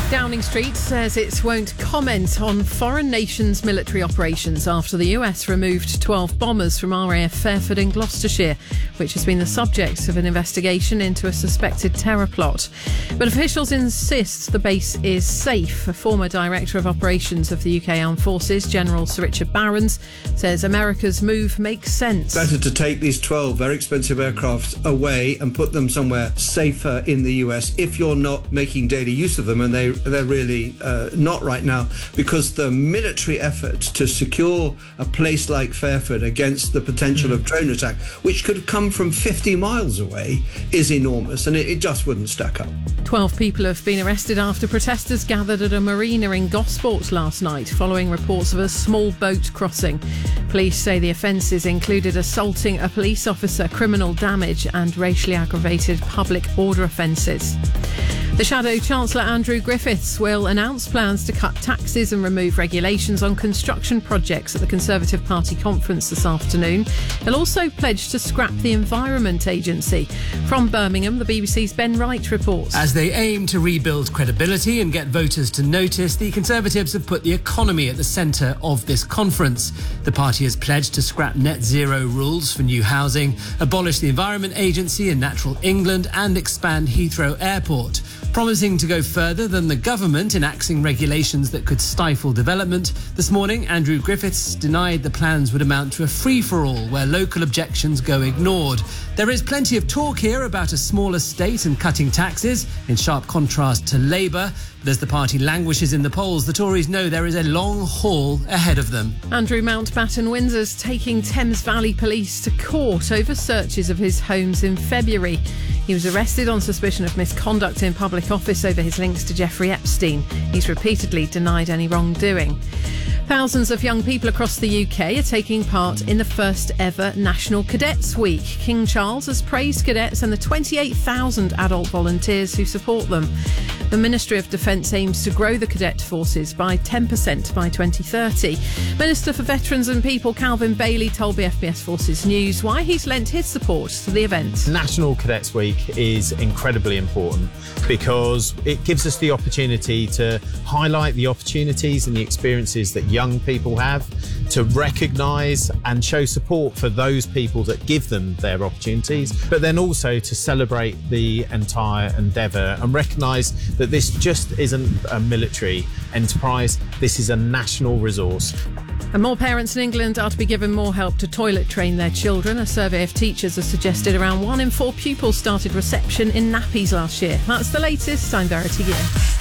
Downing Street says it won't comment on foreign nations' military operations after the US removed 12 bombers from RAF Fairford in Gloucestershire, which has been the subject of an investigation into a suspected terror plot. But officials insist the base is safe. A former Director of Operations of the UK Armed Forces, General Sir Richard Barrons, says America's move makes sense. Better to take these 12 very expensive aircraft away and put them somewhere safer in the US if you're not making daily use of them, and they're really not right now, because the military effort to secure a place like Fairford against the potential of drone attack, which could come from 50 miles away, is enormous, and it just wouldn't stack up. 12 people have been arrested after protesters gathered at a marina in Gosport last night following reports of a small boat crossing. Police say the offences included assaulting a police officer, criminal damage and racially aggravated public order offences. The Shadow Chancellor Andrew Griffiths will announce plans to cut taxes and remove regulations on construction projects at the Conservative Party conference this afternoon. He'll also pledge to scrap the Environment Agency. From Birmingham, the BBC's Ben Wright reports. As they aim to rebuild credibility and get voters to notice, the Conservatives have put the economy at the centre of this conference. The party has pledged to scrap net zero rules for new housing, abolish the Environment Agency in Natural England and expand Heathrow Airport. Promising to go further than the government in axing regulations that could stifle development, this morning Andrew Griffiths denied the plans would amount to a free-for-all where local objections go ignored. There is plenty of talk here about a smaller state and cutting taxes, in sharp contrast to Labour. But as the party languishes in the polls, the Tories know there is a long haul ahead of them. Andrew Mountbatten Windsor's taking Thames Valley Police to court over searches of his homes in February. He was arrested on suspicion of misconduct in public office over his links to Jeffrey Epstein. He's repeatedly denied any wrongdoing. Thousands of young people across the UK are taking part in the first ever National Cadets Week. King Charles has praised cadets and the 28,000 adult volunteers who support them. The Ministry of Defence aims to grow the cadet forces by 10% by 2030. Minister for Veterans and People Calvin Bailey told BFBS Forces News why he's lent his support to the event. National Cadets Week is incredibly important because it gives us the opportunity to highlight the opportunities and the experiences that young people have, to recognise and show support for those people that give them their opportunities, but then also to celebrate the entire endeavour and recognise that this just isn't a military enterprise, this is a national resource. And more parents in England are to be given more help to toilet train their children. A survey of teachers has suggested around 1 in 4 pupils started reception in nappies last year. That's the latest. I'm Verity Gill.